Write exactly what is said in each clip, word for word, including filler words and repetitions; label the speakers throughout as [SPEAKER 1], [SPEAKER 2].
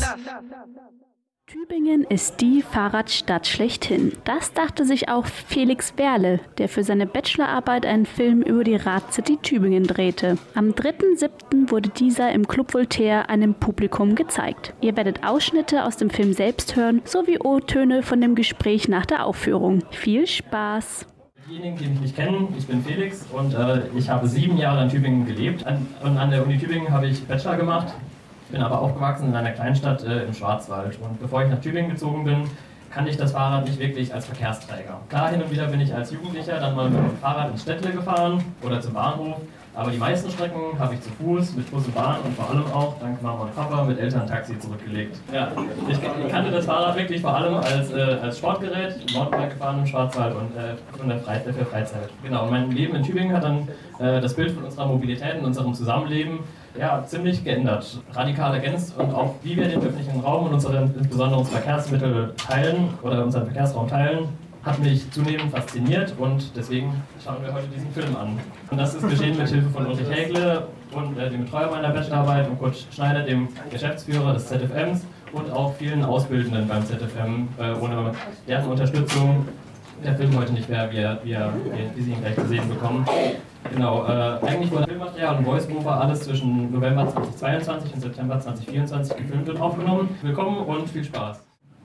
[SPEAKER 1] Tübingen ist die Fahrradstadt schlechthin. Das dachte sich auch Felix Werle, der für seine Bachelorarbeit einen Film über die Radcity Tübingen drehte. Am dritten siebten wurde dieser im Club Voltaire einem Publikum gezeigt. Ihr werdet Ausschnitte aus dem Film selbst hören, sowie O-Töne von dem Gespräch nach der Aufführung. Viel Spaß!
[SPEAKER 2] Diejenigen, die mich nicht kennen, ich bin Felix und äh, ich habe sieben Jahre in Tübingen gelebt. An, und an der Uni Tübingen habe ich Bachelor gemacht. Ich bin aber aufgewachsen in einer Kleinstadt äh, im Schwarzwald. Und bevor ich nach Tübingen gezogen bin, kannte ich das Fahrrad nicht wirklich als Verkehrsträger. Klar, hin und wieder bin ich als Jugendlicher dann mal mit dem Fahrrad ins Städtle gefahren oder zum Bahnhof. Aber die meisten Strecken habe ich zu Fuß, mit Bus und Bahn und vor allem auch, dank Mama und Papa, mit Elterntaxi zurückgelegt. Ja, ich, ich kannte das Fahrrad wirklich vor allem als, äh, als Sportgerät, Mountainbike gefahren im Schwarzwald und äh, von der Freizeit für Freizeit. Genau, und mein Leben in Tübingen hat dann äh, das Bild von unserer Mobilität und unserem Zusammenleben ja, ziemlich geändert. Radikal ergänzt und auch wie wir den öffentlichen Raum und unsere, insbesondere unsere Verkehrsmittel teilen oder unseren Verkehrsraum teilen, hat mich zunehmend fasziniert und deswegen schauen wir heute diesen Film an. Und das ist geschehen mit Hilfe von Ulrich Hägle und äh, dem Betreuer meiner Bachelorarbeit und Kurt Schneider, dem Geschäftsführer des Z F Ms und auch vielen Auszubildenden beim Z F M. Äh, ohne deren Unterstützung der Film heute nicht wäre, wie, wie, wie Sie ihn gleich zu sehen bekommen. Genau, äh, eigentlich wurde Filmmaterial und Voice-Over alles zwischen November zweitausendzweiundzwanzig und September zweitausendvierundzwanzig gefilmt und aufgenommen. Willkommen und viel Spaß!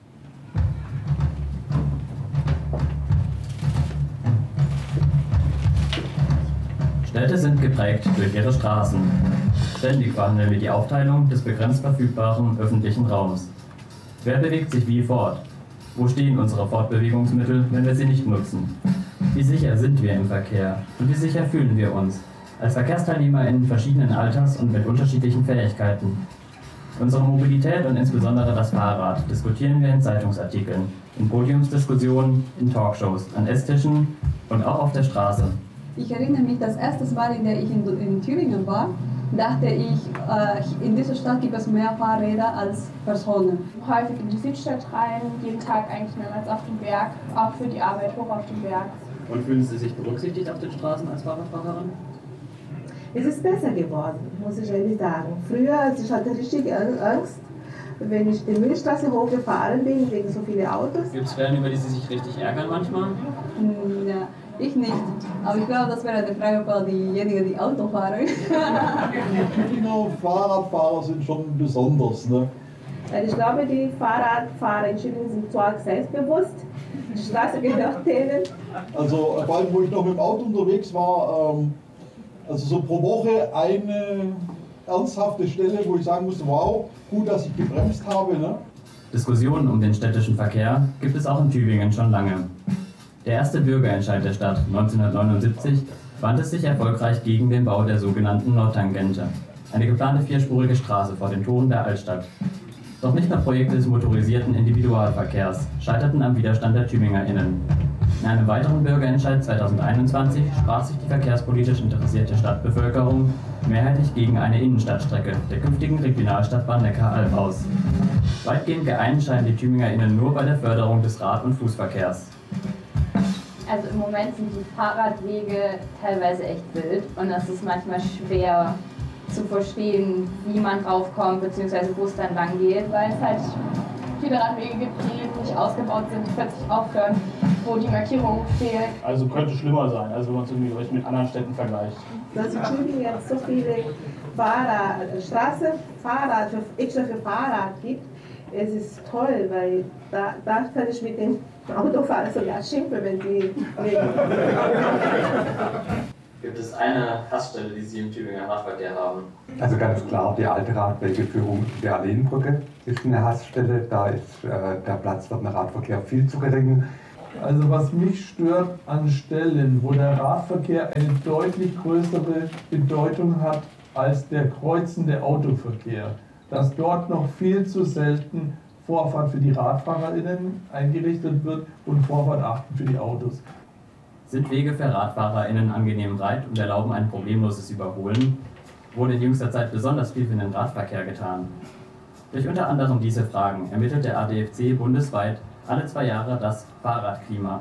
[SPEAKER 2] Städte sind geprägt durch ihre Straßen. Ständig verhandeln wir die Aufteilung des begrenzt verfügbaren öffentlichen Raums. Wer bewegt sich wie fort? Wo stehen unsere Fortbewegungsmittel, wenn wir sie nicht nutzen? Wie sicher sind wir im Verkehr? Und wie sicher fühlen wir uns? Als Verkehrsteilnehmer in verschiedenen Alters und mit unterschiedlichen Fähigkeiten. Unsere Mobilität und insbesondere das Fahrrad diskutieren wir in Zeitungsartikeln, in Podiumsdiskussionen, in Talkshows, an Esstischen und auch auf der Straße.
[SPEAKER 3] Ich erinnere mich, das erste Mal, in der ich in, in Tübingen war, dachte ich, äh, in dieser Stadt gibt es mehr Fahrräder als Personen.
[SPEAKER 4] Häufig in die Südstadt rein, jeden Tag eigentlich mehrmals auf den Berg, auch für die Arbeit hoch auf den Berg.
[SPEAKER 2] Und fühlen Sie sich berücksichtigt auf den Straßen als Fahrradfahrerin?
[SPEAKER 5] Es ist besser geworden, muss ich ehrlich sagen. Früher, also ich hatte richtig Angst, wenn ich die Milchstraße hochgefahren bin, wegen so vielen Autos.
[SPEAKER 2] Gibt es Stellen, über die Sie sich richtig ärgern manchmal?
[SPEAKER 3] Hm, ja. Ich nicht, aber ich glaube, das wäre eine Frage für diejenigen, die Auto fahren.
[SPEAKER 6] Genau, Fahrradfahrer sind schon besonders, ne?
[SPEAKER 5] Ich glaube, die Fahrradfahrer in Tübingen sind zu arg selbstbewusst. Die Straße gehört denen.
[SPEAKER 6] Also, vor allem, wo ich noch mit dem Auto unterwegs war, ähm, also so pro Woche eine ernsthafte Stelle, wo ich sagen musste, wow, gut, dass ich gebremst habe, ne?
[SPEAKER 2] Diskussionen um den städtischen Verkehr gibt es auch in Tübingen schon lange. Der erste Bürgerentscheid der Stadt neunzehnhundertneunundsiebzig wandte sich erfolgreich gegen den Bau der sogenannten Nordtangente, eine geplante vierspurige Straße vor den Toren der Altstadt. Doch nicht nur Projekte des motorisierten Individualverkehrs scheiterten am Widerstand der TübingerInnen. In einem weiteren Bürgerentscheid zweitausendeinundzwanzig sprach sich die verkehrspolitisch interessierte Stadtbevölkerung mehrheitlich gegen eine Innenstadtstrecke der künftigen Regionalstadtbahn Neckar-Alb aus. Weitgehend geeint scheinen die TübingerInnen nur bei der Förderung des Rad- und Fußverkehrs.
[SPEAKER 4] Also im Moment sind die Fahrradwege teilweise echt wild und es ist manchmal schwer zu verstehen, wie man draufkommt bzw. wo es dann lang geht, weil es halt viele Radwege gibt, die nicht ausgebaut sind, die plötzlich aufhören, wo die Markierung fehlt.
[SPEAKER 7] Also könnte schlimmer sein, also wenn man es irgendwie mit anderen Städten vergleicht.
[SPEAKER 5] Dass in Tübingen jetzt so viele Fahrrad, Straße, Fahrrad, für, extra für Fahrrad gibt, es ist toll, weil da, da kann ich mit dem Autofahrer sogar schimpfen, wenn sie reden.
[SPEAKER 2] Gibt es eine Hassstelle, die Sie im Tübinger Radverkehr haben?
[SPEAKER 8] Also ganz klar, die alte Radwegeführung der Alleenbrücke ist eine Hassstelle. Da ist äh, der Platz für den Radverkehr viel zu gering.
[SPEAKER 9] Also was mich stört an Stellen, wo der Radverkehr eine deutlich größere Bedeutung hat als der kreuzende Autoverkehr, dass dort noch viel zu selten Vorfahrt für die RadfahrerInnen eingerichtet wird und Vorfahrt achten für die Autos.
[SPEAKER 2] Sind Wege für RadfahrerInnen angenehm breit und erlauben ein problemloses Überholen? Wurde in jüngster Zeit besonders viel für den Radverkehr getan? Durch unter anderem diese Fragen ermittelt der A D F C bundesweit alle zwei Jahre das Fahrradklima.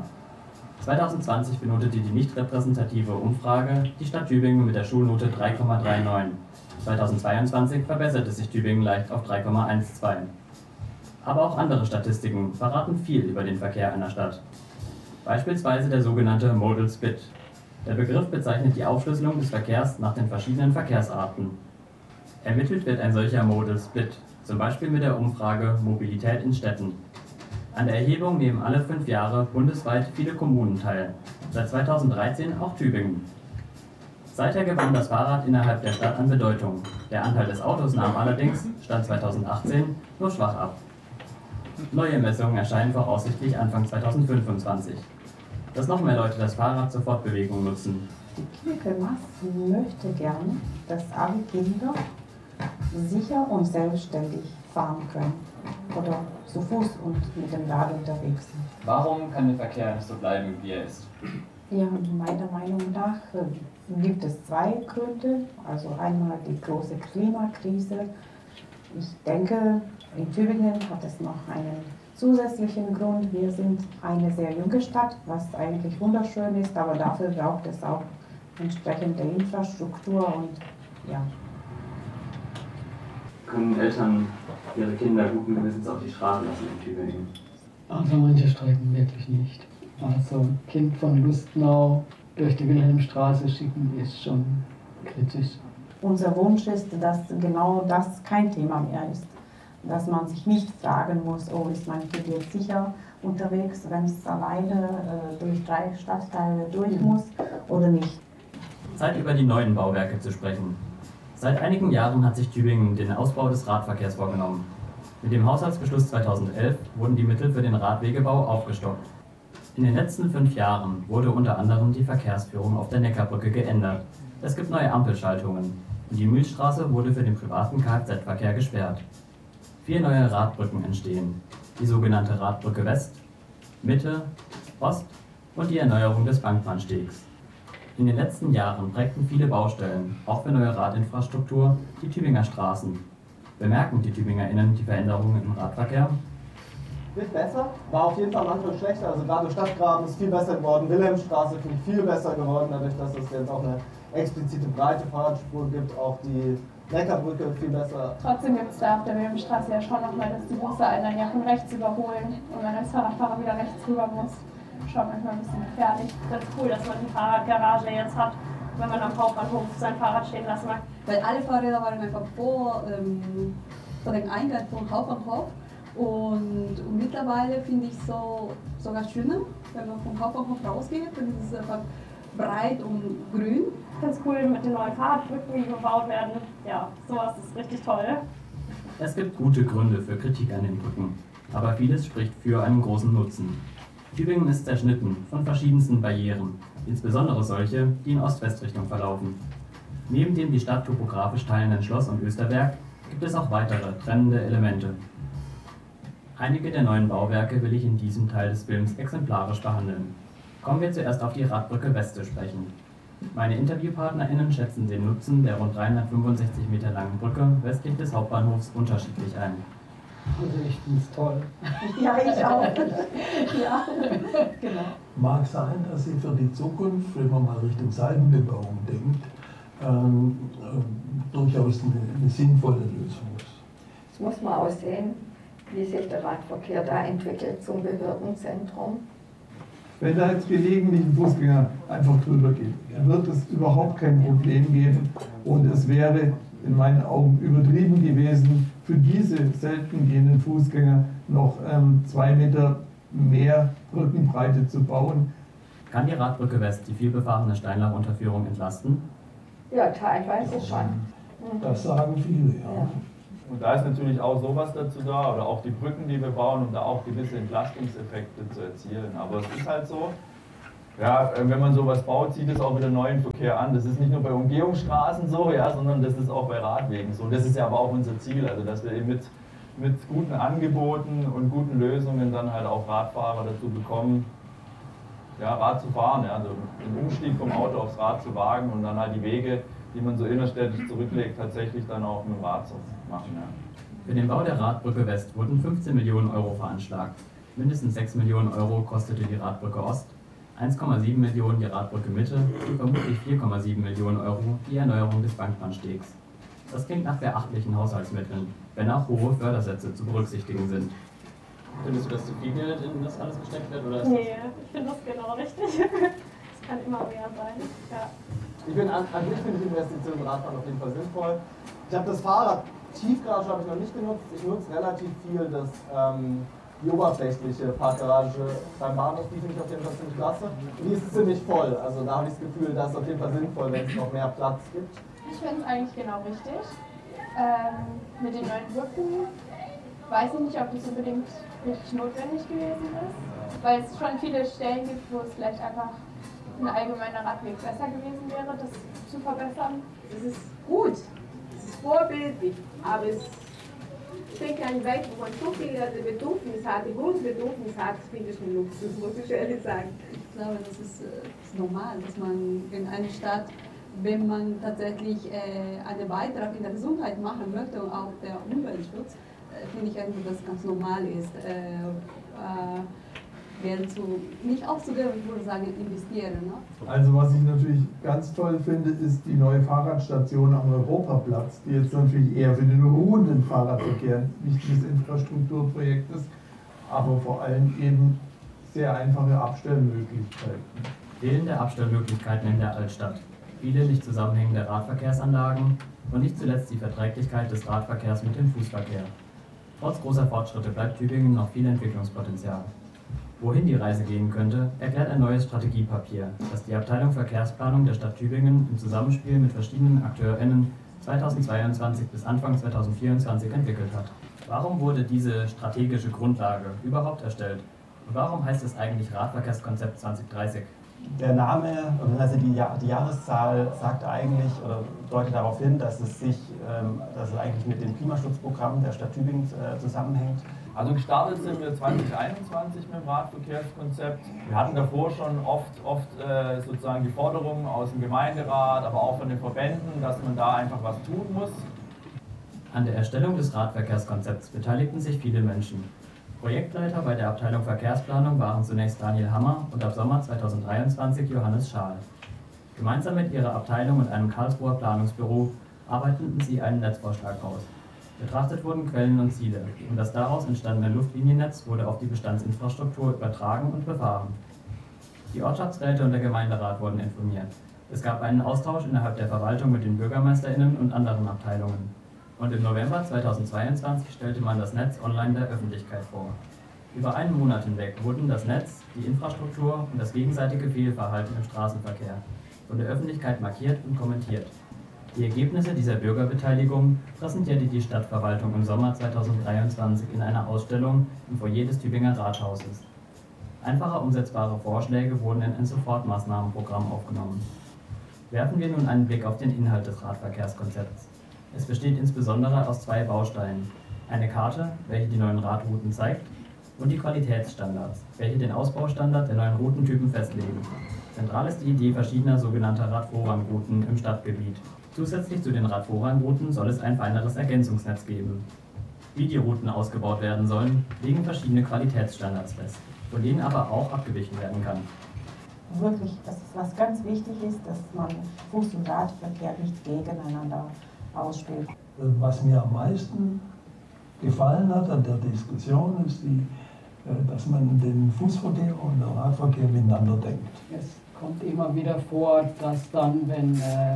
[SPEAKER 2] zweitausendzwanzig benotete die nicht repräsentative Umfrage die Stadt Tübingen mit der Schulnote drei Komma neununddreißig. zweitausendzweiundzwanzig verbesserte sich Tübingen leicht auf drei Komma zwölf. Aber auch andere Statistiken verraten viel über den Verkehr einer Stadt. Beispielsweise der sogenannte Modal Split. Der Begriff bezeichnet die Aufschlüsselung des Verkehrs nach den verschiedenen Verkehrsarten. Ermittelt wird ein solcher Modal Split, zum Beispiel mit der Umfrage Mobilität in Städten. An der Erhebung nehmen alle fünf Jahre bundesweit viele Kommunen teil, seit zweitausenddreizehn auch Tübingen. Seither gewann das Fahrrad innerhalb der Stadt an Bedeutung. Der Anteil des Autos nahm allerdings, Stand zweitausendachtzehn, nur schwach ab. Neue Messungen erscheinen voraussichtlich Anfang zweitausendfünfundzwanzig. Dass noch mehr Leute das Fahrrad zur Fortbewegung nutzen.
[SPEAKER 10] Die Kirche möchte gerne, dass alle Kinder sicher und selbstständig fahren können oder zu Fuß und mit dem Rad unterwegs sind.
[SPEAKER 2] Warum kann der Verkehr nicht so bleiben, wie er ist?
[SPEAKER 10] Ja, meiner Meinung nach äh, gibt es zwei Gründe. Also einmal die große Klimakrise. Ich denke, in Tübingen hat es noch einen zusätzlichen Grund. Wir sind eine sehr junge Stadt, was eigentlich wunderschön ist, aber dafür braucht es auch entsprechende Infrastruktur und ja.
[SPEAKER 2] Können Eltern ihre Kinder guten Gewissens auf die Straße lassen in Tübingen?
[SPEAKER 11] Also manche Strecken wirklich nicht. Also Kind von Lustenau durch die Wilhelmstraße schicken ist schon kritisch.
[SPEAKER 10] Unser Wunsch ist, dass genau das kein Thema mehr ist. Dass man sich nicht fragen muss, oh, ist mein Kind jetzt sicher unterwegs, wenn es alleine äh, durch drei Stadtteile durch muss oder nicht.
[SPEAKER 2] Zeit, über die neuen Bauwerke zu sprechen. Seit einigen Jahren hat sich Tübingen den Ausbau des Radverkehrs vorgenommen. Mit dem Haushaltsbeschluss zweitausendelf wurden die Mittel für den Radwegebau aufgestockt. In den letzten fünf Jahren wurde unter anderem die Verkehrsführung auf der Neckarbrücke geändert. Es gibt neue Ampelschaltungen und die Mühlstraße wurde für den privaten Kfz-Verkehr gesperrt. Vier neue Radbrücken entstehen, die sogenannte Radbrücke West, Mitte, Ost und die Erneuerung des Bankmannstegs. In den letzten Jahren prägten viele Baustellen, auch für neue Radinfrastruktur, die Tübinger Straßen. Bemerken die TübingerInnen die Veränderungen im Radverkehr?
[SPEAKER 12] Wird besser, war auf jeden Fall manchmal schlechter. Also gerade Stadtgraben ist viel besser geworden, Wilhelmstraße finde ich viel besser geworden, dadurch, dass es jetzt auch eine explizite breite Fahrradspur gibt, auch die Neckarbrücke viel besser.
[SPEAKER 13] Trotzdem gibt es da auf der Wilhelmstraße ja schon nochmal, dass die Busse einen dann ja von rechts überholen und man als Fahrradfahrer wieder rechts rüber muss. Schon manchmal ein bisschen gefährlich. Ganz cool, dass man die Fahrradgarage jetzt hat, wenn man am Hauptbahnhof sein Fahrrad stehen lassen mag.
[SPEAKER 3] Weil alle Fahrräder waren einfach vor, ähm, vor dem Eingang vom Hauptbahnhof. Und, und mittlerweile finde ich es so sogar schöner, wenn man vom Hauptbahnhof rausgeht, dann ist es einfach breit und grün.
[SPEAKER 13] Ganz cool mit den neuen Fahrradbrücken, die gebaut werden. Ja, sowas ist richtig toll.
[SPEAKER 2] Es gibt gute Gründe für Kritik an den Brücken, aber vieles spricht für einen großen Nutzen. Tübingen ist zerschnitten von verschiedensten Barrieren, insbesondere solche, die in Ost-West-Richtung verlaufen. Neben dem die Stadt topografisch teilenden Schloss und Österberg gibt es auch weitere trennende Elemente. Einige der neuen Bauwerke will ich in diesem Teil des Films exemplarisch behandeln. Kommen wir zuerst auf die Radbrücke West zu sprechen. Meine InterviewpartnerInnen schätzen den Nutzen der rund dreihundertfünfundsechzig Meter langen Brücke westlich des Hauptbahnhofs unterschiedlich ein.
[SPEAKER 11] Also ich finde es toll.
[SPEAKER 10] Ja, ich auch. Ja, genau.
[SPEAKER 9] Mag sein, dass sie für die Zukunft, wenn man mal Richtung Seitenbebauung denkt, ähm, äh, durchaus eine, eine sinnvolle Lösung ist.
[SPEAKER 14] Das muss man auch sehen, wie sich der Radverkehr da entwickelt zum Behördenzentrum.
[SPEAKER 9] Wenn da jetzt gelegentlich ein Fußgänger einfach drüber geht, wird es überhaupt kein Problem geben und es wäre in meinen Augen übertrieben gewesen, für diese selten gehenden Fußgänger noch ähm, zwei Meter mehr Brückenbreite zu bauen.
[SPEAKER 2] Kann die Radbrücke West die vielbefahrene Steinlach-Unterführung entlasten?
[SPEAKER 14] Ja, teilweise schon.
[SPEAKER 9] Das sagen viele, ja.
[SPEAKER 14] ja.
[SPEAKER 15] Und da ist natürlich auch sowas dazu da, oder auch die Brücken, die wir bauen, um da auch gewisse Entlastungseffekte zu erzielen. Aber es ist halt so, ja, wenn man sowas baut, zieht es auch wieder neuen Verkehr an. Das ist nicht nur bei Umgehungsstraßen so, ja, sondern das ist auch bei Radwegen so. Das ist ja aber auch unser Ziel, also dass wir eben mit, mit guten Angeboten und guten Lösungen dann halt auch Radfahrer dazu bekommen, ja, Rad zu fahren, ja, also den Umstieg vom Auto aufs Rad zu wagen und dann halt die Wege, die man so innerstädtisch zurücklegt, tatsächlich dann auch mit dem Rad zu machen. Ja.
[SPEAKER 2] Für den Bau der Radbrücke West wurden fünfzehn Millionen Euro veranschlagt. Mindestens sechs Millionen Euro kostete die Radbrücke Ost, eins Komma sieben Millionen die Radbrücke Mitte und vermutlich vier Komma sieben Millionen Euro die Erneuerung des Bankmannstegs. Das klingt nach beachtlichen Haushaltsmitteln, wenn auch hohe Fördersätze zu berücksichtigen sind. Findest du, dass zu viel Geld in das alles gesteckt wird? Oder ist
[SPEAKER 13] nee, ich finde das genau richtig. Es kann immer mehr sein. Ja.
[SPEAKER 12] Ich bin an, an sich finde ich Investitionen im Radfahren auf jeden Fall sinnvoll. Ich habe das Fahrrad Tiefgarage habe ich noch nicht genutzt. Ich nutze relativ viel das, ähm, die oberflächliche Parkgarage beim Bahnhof, die finde ich auf jeden Fall ziemlich klasse. Und die ist ziemlich voll, also da habe ich das Gefühl, das ist auf jeden Fall sinnvoll, wenn es noch mehr Platz gibt.
[SPEAKER 13] Ich finde es eigentlich genau richtig. Ähm, mit den neuen Brücken weiß ich nicht, ob das unbedingt richtig notwendig gewesen ist, weil es schon viele Stellen gibt, wo es vielleicht einfach ein allgemeiner Radweg besser gewesen wäre, das zu verbessern.
[SPEAKER 5] Es ist gut, es ist vorbildlich, aber es, ich denke, eine Welt, wo man so viel Bedürfnis hat, die Grundbedürfnis hat, finde ich ein Luxus, muss ich ehrlich sagen.
[SPEAKER 3] Ich glaube, das ist, äh, ist normal, dass man in einer Stadt, wenn man tatsächlich äh, einen Beitrag in der Gesundheit machen möchte und auch der Umweltschutz, äh, finde ich eigentlich, dass es ganz normal ist, äh, äh, Geld zu, nicht auszugeben, ich würde sagen, investieren. Ne?
[SPEAKER 9] Also was ich natürlich ganz toll finde, ist die neue Fahrradstation am Europaplatz, die jetzt natürlich eher für den ruhenden Fahrradverkehr ein wichtiges Infrastrukturprojekt ist, aber vor allem eben sehr einfache Abstellmöglichkeiten.
[SPEAKER 2] Fehlende Abstellmöglichkeiten in der Altstadt, viele nicht zusammenhängende Radverkehrsanlagen und nicht zuletzt die Verträglichkeit des Radverkehrs mit dem Fußverkehr. Trotz großer Fortschritte bleibt Tübingen noch viel Entwicklungspotenzial. Wohin die Reise gehen könnte, erklärt ein neues Strategiepapier, das die Abteilung Verkehrsplanung der Stadt Tübingen im Zusammenspiel mit verschiedenen AkteurInnen zweitausendzweiundzwanzig bis Anfang zweitausendvierundzwanzig entwickelt hat. Warum wurde diese strategische Grundlage überhaupt erstellt? Und warum heißt es eigentlich Radverkehrskonzept zwanzig dreißig?
[SPEAKER 16] Der Name, also die, Jahr, die Jahreszahl sagt eigentlich oder deutet darauf hin, dass es sich, ähm, dass es eigentlich mit dem Klimaschutzprogramm der Stadt Tübingen äh, zusammenhängt.
[SPEAKER 15] Also gestartet sind wir zweitausendeinundzwanzig mit dem Radverkehrskonzept. Wir hatten davor schon oft, oft äh, sozusagen die Forderungen aus dem Gemeinderat, aber auch von den Verbänden, dass man da einfach was tun muss.
[SPEAKER 2] An der Erstellung des Radverkehrskonzepts beteiligten sich viele Menschen. Projektleiter bei der Abteilung Verkehrsplanung waren zunächst Daniel Hammer und ab Sommer zweitausenddreiundzwanzig Johannes Schaal. Gemeinsam mit ihrer Abteilung und einem Karlsruher Planungsbüro arbeiteten sie einen Netzvorschlag aus. Betrachtet wurden Quellen und Ziele und das daraus entstandene Luftliniennetz wurde auf die Bestandsinfrastruktur übertragen und befahren. Die Ortschaftsräte und der Gemeinderat wurden informiert. Es gab einen Austausch innerhalb der Verwaltung mit den BürgermeisterInnen und anderen Abteilungen. Und im November zweitausendzweiundzwanzig stellte man das Netz online der Öffentlichkeit vor. Über einen Monat hinweg wurden das Netz, die Infrastruktur und das gegenseitige Fehlverhalten im Straßenverkehr von der Öffentlichkeit markiert und kommentiert. Die Ergebnisse dieser Bürgerbeteiligung präsentierte die Stadtverwaltung im Sommer zweitausenddreiundzwanzig in einer Ausstellung im Foyer des Tübinger Rathauses. Einfache umsetzbare Vorschläge wurden in ein Sofortmaßnahmenprogramm aufgenommen. Werfen wir nun einen Blick auf den Inhalt des Radverkehrskonzepts. Es besteht insbesondere aus zwei Bausteinen. Eine Karte, welche die neuen Radrouten zeigt, und die Qualitätsstandards, welche den Ausbaustandard der neuen Routentypen festlegen. Zentral ist die Idee verschiedener sogenannter Radvorrangrouten im Stadtgebiet. Zusätzlich zu den Radvorrangrouten soll es ein feineres Ergänzungsnetz geben. Wie die Routen ausgebaut werden sollen, legen verschiedene Qualitätsstandards fest, von denen aber auch abgewichen werden kann.
[SPEAKER 10] Wirklich, das ist was ganz wichtig ist, dass man Fuß- und Radverkehr nicht gegeneinander ausspielt.
[SPEAKER 9] Was mir am meisten gefallen hat an der Diskussion ist, die, dass man den Fußverkehr und den Radverkehr miteinander denkt.
[SPEAKER 11] Es kommt immer wieder vor, dass dann, wenn äh,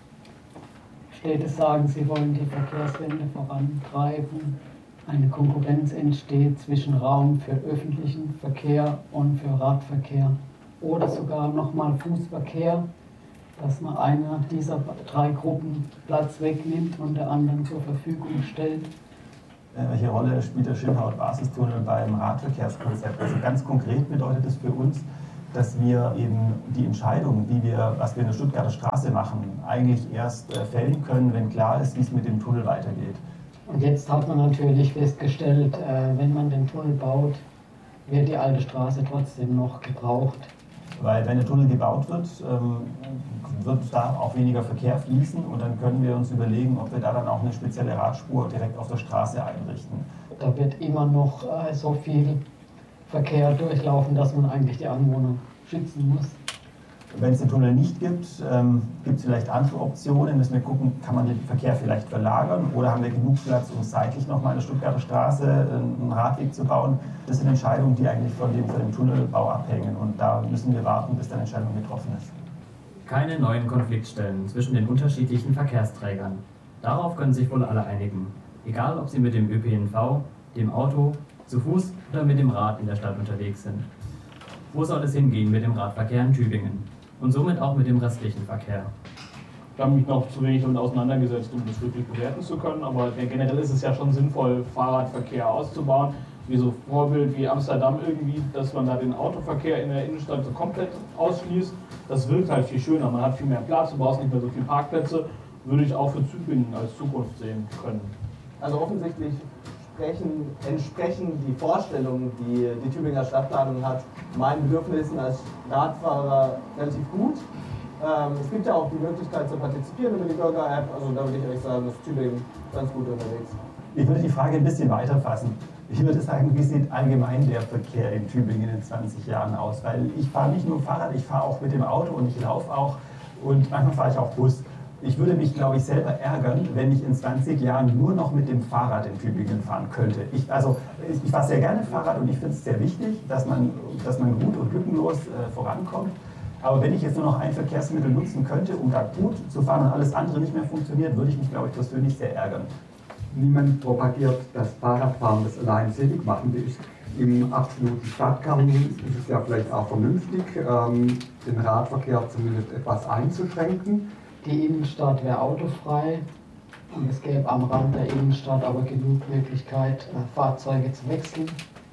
[SPEAKER 11] Städte sagen, sie wollen die Verkehrswende vorantreiben, eine Konkurrenz entsteht zwischen Raum für öffentlichen Verkehr und für Radverkehr oder sogar nochmal Fußverkehr, dass man einer dieser drei Gruppen Platz wegnimmt und der anderen zur Verfügung stellt.
[SPEAKER 16] Welche Rolle spielt der Schönhaut-Basistunnel beim Radverkehrskonzept? Also ganz konkret bedeutet es für uns, dass wir eben die Entscheidung, wie wir, was wir in der Stuttgarter Straße machen, eigentlich erst fällen können, wenn klar ist, wie es mit dem Tunnel weitergeht.
[SPEAKER 11] Und jetzt hat man natürlich festgestellt, wenn man den Tunnel baut, wird die alte Straße trotzdem noch gebraucht.
[SPEAKER 16] Weil wenn der Tunnel gebaut wird, wird da auch weniger Verkehr fließen und dann können wir uns überlegen, ob wir da dann auch eine spezielle Radspur direkt auf der Straße einrichten.
[SPEAKER 11] Da wird immer noch äh, so viel Verkehr durchlaufen, dass man eigentlich die Anwohner schützen muss.
[SPEAKER 16] Wenn es den Tunnel nicht gibt, ähm, gibt es vielleicht andere Optionen. Müssen wir gucken, kann man den Verkehr vielleicht verlagern oder haben wir genug Platz, um seitlich nochmal an der Stuttgarter Straße einen Radweg zu bauen. Das sind Entscheidungen, die eigentlich von dem, von dem Tunnelbau abhängen und da müssen wir warten, bis dann Entscheidung getroffen ist.
[SPEAKER 2] Keine neuen Konfliktstellen zwischen den unterschiedlichen Verkehrsträgern. Darauf können sich wohl alle einigen. Egal, ob sie mit dem Ö P N V, dem Auto, zu Fuß oder mit dem Rad in der Stadt unterwegs sind. Wo soll es hingehen mit dem Radverkehr in Tübingen? Und somit auch mit dem restlichen Verkehr?
[SPEAKER 7] Ich habe mich noch zu wenig damit auseinandergesetzt, um das wirklich bewerten zu können, aber generell ist es ja schon sinnvoll, Fahrradverkehr auszubauen. Wie so Vorbild wie Amsterdam irgendwie, dass man da den Autoverkehr in der Innenstadt so komplett ausschließt. Das wirkt halt viel schöner, man hat viel mehr Platz, du brauchst nicht mehr so viele Parkplätze. Würde ich auch für Tübingen als Zukunft sehen können.
[SPEAKER 12] Also offensichtlich sprechen, entsprechen die Vorstellungen, die die Tübinger Stadtplanung hat, meinen Bedürfnissen als Radfahrer relativ gut. Ähm, es gibt ja auch die Möglichkeit zu partizipieren über die Bürger-App, also da würde ich ehrlich sagen, ist Tübingen ganz gut unterwegs.
[SPEAKER 16] Ich würde die Frage ein bisschen weiter fassen. Ich würde sagen, wie sieht allgemein der Verkehr in Tübingen in zwanzig Jahren aus? Weil ich fahre nicht nur Fahrrad, ich fahre auch mit dem Auto und ich laufe auch und manchmal fahre ich auch Bus. Ich würde mich, glaube ich, selber ärgern, wenn ich in zwanzig Jahren nur noch mit dem Fahrrad in Tübingen fahren könnte. Ich, also, ich fahre sehr gerne Fahrrad und ich finde es sehr wichtig, dass man, dass man gut und lückenlos äh, vorankommt. Aber wenn ich jetzt nur noch ein Verkehrsmittel nutzen könnte, um da gut zu fahren und alles andere nicht mehr funktioniert, würde ich mich, glaube ich, persönlich sehr ärgern.
[SPEAKER 8] Niemand propagiert, dass Fahrradfahren das allein seligmachende ist. Im absoluten Stadtkern ist es ja vielleicht auch vernünftig, ähm, den Radverkehr zumindest etwas einzuschränken.
[SPEAKER 11] Die Innenstadt wäre autofrei und es gäbe am Rand der Innenstadt aber genug Möglichkeit, Fahrzeuge zu wechseln.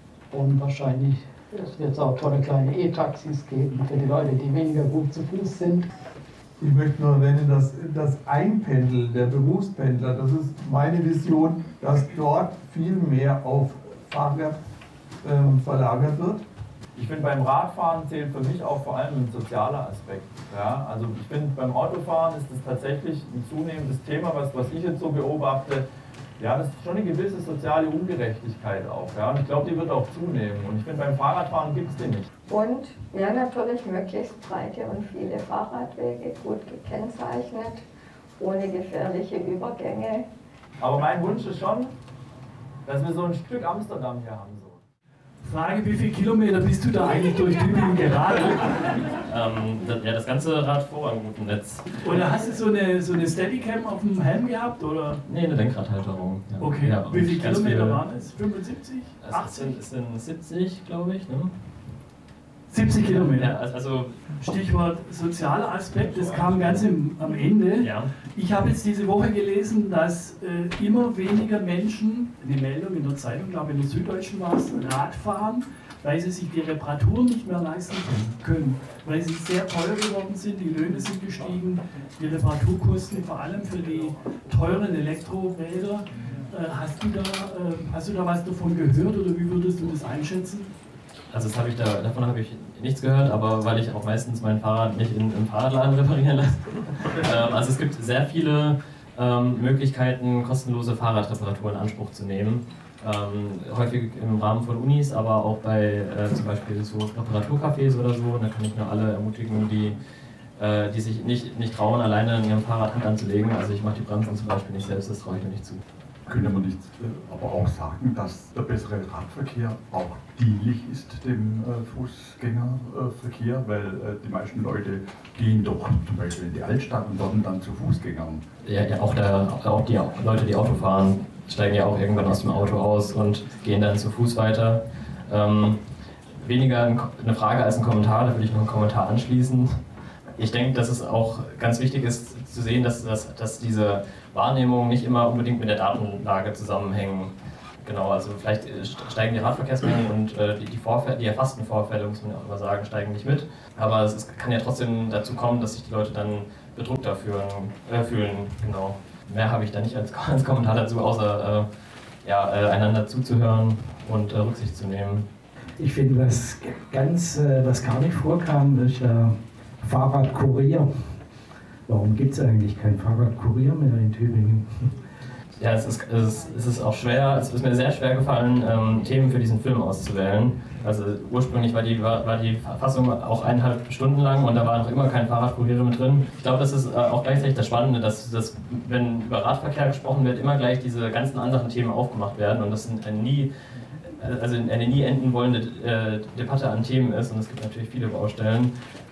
[SPEAKER 11] Und wahrscheinlich wird es auch tolle kleine E-Taxis geben für die Leute, die weniger gut zu Fuß sind.
[SPEAKER 9] Ich möchte nur erwähnen, dass das Einpendeln der Berufspendler, das ist meine Vision, dass dort viel mehr auf Fahrrad ähm, verlagert wird.
[SPEAKER 15] Ich finde, beim Radfahren zählt für mich auch vor allem ein sozialer Aspekt. Ja? Also ich finde, beim Autofahren ist das tatsächlich ein zunehmendes Thema, was, was ich jetzt so beobachte. Ja, das ist schon eine gewisse soziale Ungerechtigkeit auch. Ja? Und ich glaube, die wird auch zunehmen. Und ich finde, beim Fahrradfahren gibt es die nicht.
[SPEAKER 14] Und ja, natürlich möglichst breite und viele Fahrradwege, gut gekennzeichnet, ohne gefährliche Übergänge.
[SPEAKER 15] Aber mein Wunsch ist schon, dass wir so ein Stück Amsterdam hier haben.
[SPEAKER 17] Frage, wie viele Kilometer bist du da eigentlich durch Tübingen geradelt?
[SPEAKER 2] ähm, das, ja, das ganze Rad vor einem guten Netz.
[SPEAKER 17] Oder hast du so eine, so eine Steadicam auf dem Helm gehabt? Oder?
[SPEAKER 2] Nee, eine Lenkradhalterung. Ja.
[SPEAKER 17] Okay,
[SPEAKER 2] ja,
[SPEAKER 17] wie viele Kilometer
[SPEAKER 2] viel,
[SPEAKER 17] waren es? fünfundsiebzig? achtzig?
[SPEAKER 2] Es sind, es sind siebzig, glaube ich. Ne?
[SPEAKER 17] siebzig Kilometer.
[SPEAKER 2] Ja, also
[SPEAKER 17] Stichwort sozialer Aspekt, das kam ganz im, am Ende.
[SPEAKER 2] Ja.
[SPEAKER 17] Ich habe jetzt diese Woche gelesen, dass äh, immer weniger Menschen, eine Meldung in der Zeitung, glaube ich in der Süddeutschen war es, Rad fahren, weil sie sich die Reparaturen nicht mehr leisten können. Weil sie sehr teuer geworden sind, die Löhne sind gestiegen, die Reparaturkosten vor allem für die teuren Elektroräder. Äh, hast, du da, äh, hast du da was davon gehört oder wie würdest du das einschätzen?
[SPEAKER 2] Also das hab ich da, davon habe ich nichts gehört, aber weil ich auch meistens mein Fahrrad nicht in, im Fahrradladen reparieren lasse. ähm, also es gibt sehr viele ähm, Möglichkeiten, kostenlose Fahrradreparatur in Anspruch zu nehmen. Ähm, häufig im Rahmen von Unis, aber auch bei äh, zum Beispiel so Reparaturcafés oder so. Und da kann ich nur alle ermutigen, die, äh, die sich nicht, nicht trauen, alleine an ihrem Fahrrad Hand anzulegen. Also ich mache die Bremsen zum Beispiel nicht selbst, das traue ich mir nicht zu.
[SPEAKER 18] Könnte man nicht aber auch sagen, dass der bessere Radverkehr auch dienlich ist dem äh, Fußgängerverkehr, weil äh, die meisten Leute gehen doch zum Beispiel in die Altstadt und werden dann zu Fußgängern.
[SPEAKER 2] Ja, ja auch, der, auch die Leute, die Auto fahren, steigen ja auch irgendwann aus dem Auto aus und gehen dann zu Fuß weiter. Ähm, weniger eine Frage als ein Kommentar, da will ich noch einen Kommentar anschließen. Ich denke, dass es auch ganz wichtig ist zu sehen, dass, dass, dass diese Wahrnehmungen nicht immer unbedingt mit der Datenlage zusammenhängen. Genau, also vielleicht steigen die Radverkehrsmengen und äh, die, die, Vorfälle, die erfassten Vorfälle, muss man ja auch immer sagen, steigen nicht mit. Aber es ist, kann ja trotzdem dazu kommen, dass sich die Leute dann bedrückter fühlen. Äh, fühlen genau. Mehr habe ich da nicht als, als Kommentar dazu, außer äh, ja, äh, einander zuzuhören und äh, Rücksicht zu nehmen.
[SPEAKER 19] Ich finde, was ganz, äh, was gar nicht vorkam, ist äh, Fahrradkurier. Warum gibt es eigentlich kein Fahrradkurier mehr in Tübingen?
[SPEAKER 2] Ja, es ist, es, ist, es ist auch schwer, es ist mir sehr schwer gefallen, ähm, Themen für diesen Film auszuwählen. Also ursprünglich war die, war, war die Fassung auch eineinhalb Stunden lang und da war noch immer kein Fahrradkurier mit drin. Ich glaube, das ist äh, auch gleichzeitig das Spannende, dass, dass, wenn über Radverkehr gesprochen wird, immer gleich diese ganzen anderen Themen aufgemacht werden und das eine nie, also eine nie enden wollende äh, Debatte an Themen ist und es gibt natürlich viele Baustellen.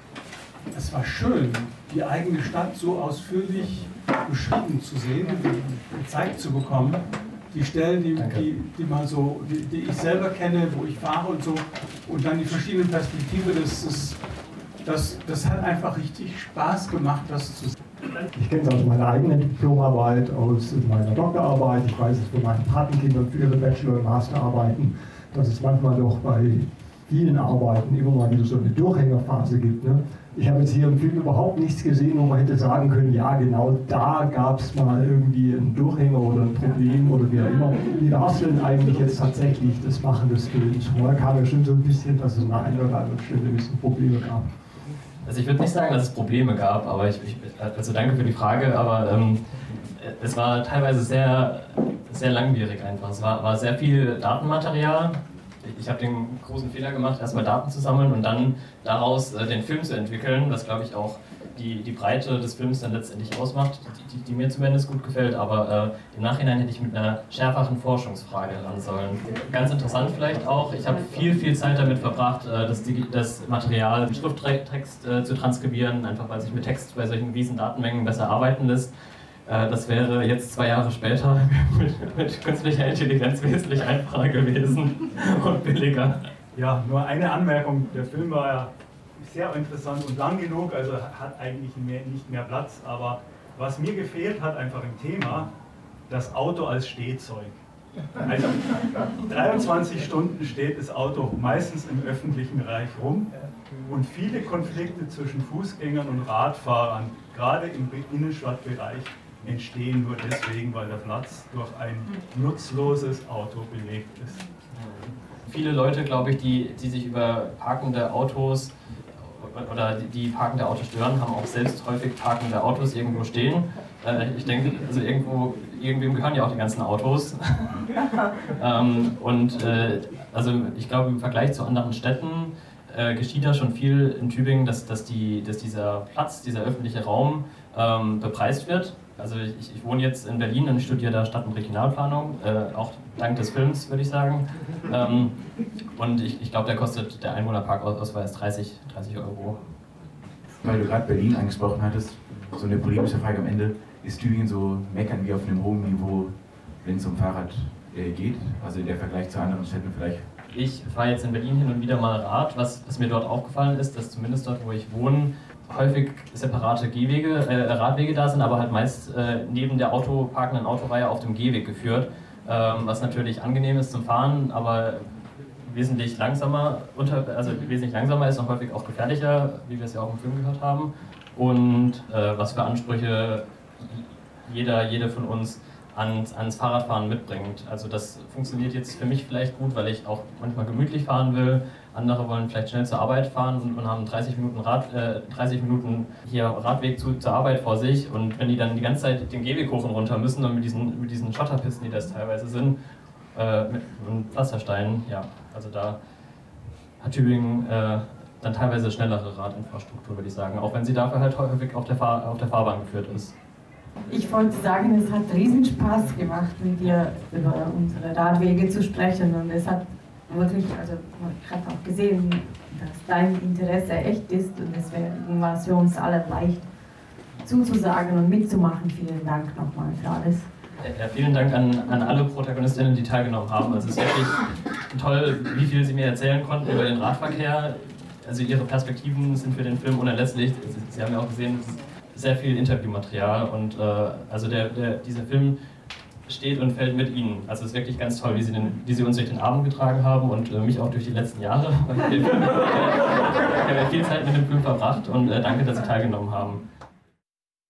[SPEAKER 17] Es war schön, die eigene Stadt so ausführlich beschrieben zu sehen, gezeigt zu bekommen. Die Stellen, die, die, die, man so, die, die ich selber kenne, wo ich fahre und so, und dann die verschiedenen Perspektiven, das, das, das, das hat einfach richtig Spaß gemacht, das zu sehen.
[SPEAKER 20] Ich kenne es aus meiner eigenen Diplomarbeit, aus meiner Doktorarbeit, ich weiß es von meinen Patenkindern für ihre Bachelor- und Masterarbeiten, dass es manchmal doch bei vielen Arbeiten immer mal wieder so eine Durchhängerphase gibt. Ne? Ich habe jetzt hier im Film überhaupt nichts gesehen, wo man hätte sagen können, ja genau da gab es mal irgendwie einen Durchhänger oder ein Problem oder wie auch immer. Wie war es denn eigentlich jetzt tatsächlich das Machen des Films? Vorher kam ja schon so ein bisschen, dass es an der einen oder anderen Stelle ein bisschen Probleme gab.
[SPEAKER 2] Also ich würde nicht sagen, dass es Probleme gab, aber ich, ich also danke für die Frage, aber ähm, es war teilweise sehr, sehr langwierig einfach. Es war, war sehr viel Datenmaterial. Ich habe den großen Fehler gemacht, erstmal Daten zu sammeln und dann daraus äh, den Film zu entwickeln, was glaube ich auch die, die Breite des Films dann letztendlich ausmacht, die, die, die mir zumindest gut gefällt, aber äh, im Nachhinein hätte ich mit einer schärferen Forschungsfrage ran sollen. Ganz interessant vielleicht auch, ich habe viel, viel Zeit damit verbracht, äh, das, das Material im Schrifttext äh, zu transkribieren, einfach weil sich mit Text bei solchen riesen Datenmengen besser arbeiten lässt. Das wäre jetzt zwei Jahre später mit, mit künstlicher Intelligenz wesentlich einfacher gewesen und billiger.
[SPEAKER 21] Ja, nur eine Anmerkung. Der Film war ja sehr interessant und lang genug, also hat eigentlich mehr, nicht mehr Platz. Aber was mir gefehlt hat einfach im Thema, das Auto als Stehzeug. Also dreiundzwanzig Stunden steht das Auto meistens im öffentlichen Bereich rum und viele Konflikte zwischen Fußgängern und Radfahrern, gerade im Innenstadtbereich, entstehen nur deswegen, weil der Platz durch ein nutzloses Auto belegt ist.
[SPEAKER 2] Viele Leute, glaube ich, die, die sich über parkende Autos oder die parkende Autos stören, haben auch selbst häufig parkende Autos irgendwo stehen. Ich denke, also irgendwo, irgendwem gehören ja auch die ganzen Autos. ähm, und äh, also ich glaube, im Vergleich zu anderen Städten äh, geschieht da schon viel in Tübingen, dass, dass, die, dass dieser Platz, dieser öffentliche Raum ähm, bepreist wird. Also ich, ich wohne jetzt in Berlin und studiere da Stadt- und Regionalplanung, äh, auch dank des Films, würde ich sagen. Ähm, und ich, ich glaube, der kostet der Einwohnerparkausweis dreißig Euro.
[SPEAKER 22] Weil du gerade Berlin angesprochen hattest, so eine polemische Frage am Ende, ist Tübingen so meckern wie auf einem hohen Niveau, wenn es um Fahrrad äh, geht? Also der Vergleich zu anderen Städten vielleicht?
[SPEAKER 2] Ich fahre jetzt in Berlin hin und wieder mal Rad. Was, was mir dort aufgefallen ist, dass zumindest dort, wo ich wohne, häufig separate Gehwege, äh, Radwege da sind, aber halt meist äh, neben der Auto, parkenden Autoreihe auf dem Gehweg geführt, ähm, was natürlich angenehm ist zum Fahren, aber wesentlich langsamer, unter, also wesentlich langsamer ist und häufig auch gefährlicher, wie wir es ja auch im Film gehört haben, und äh, was für Ansprüche jeder, jede von uns ans, ans Fahrradfahren mitbringt. Also das funktioniert jetzt für mich vielleicht gut, weil ich auch manchmal gemütlich fahren will. Andere wollen vielleicht schnell zur Arbeit fahren und, und haben dreißig Minuten, Rad, äh, dreißig Minuten hier Radweg zu, zur Arbeit vor sich. Und wenn die dann die ganze Zeit den Gehweg hoch und runter müssen und mit diesen, mit diesen Schotterpisten, die das teilweise sind, äh, mit, mit Pflastersteinen, ja, also da hat Tübingen äh, dann teilweise schnellere Radinfrastruktur, würde ich sagen. Auch wenn sie dafür halt häufig auf der, Fahr auf der Fahrbahn geführt ist.
[SPEAKER 23] Ich wollte sagen, es hat riesen Spaß gemacht, mit dir über unsere Radwege zu sprechen, und es hat wirklich, also ich habe auch gesehen, dass dein Interesse echt ist, und es war für uns alle leicht zuzusagen und mitzumachen. Vielen Dank nochmal für alles.
[SPEAKER 2] Ja, vielen Dank an, an alle Protagonistinnen, die teilgenommen haben. Also es ist wirklich toll, wie viel sie mir erzählen konnten über den Radverkehr. Also ihre Perspektiven sind für den Film unerlässlich. Sie haben ja auch gesehen, es ist sehr viel Interviewmaterial, und äh, also der, der, dieser Film steht und fällt mit ihnen. Also es ist wirklich ganz toll, wie sie, den, wie sie uns durch den Abend getragen haben und äh, mich auch durch die letzten Jahre. Ich habe ja viel Zeit mit dem Film verbracht, und äh, danke, dass Sie teilgenommen haben.